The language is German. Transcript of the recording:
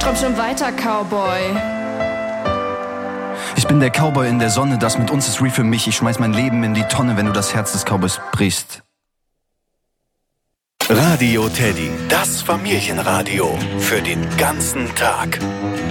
Träum schon weiter, Cowboy. Ich bin der Cowboy in der Sonne, das mit uns ist real für mich. Ich schmeiß mein Leben in die Tonne, wenn du das Herz des Cowboys brichst. Radio Teddy, das Familienradio für den ganzen Tag.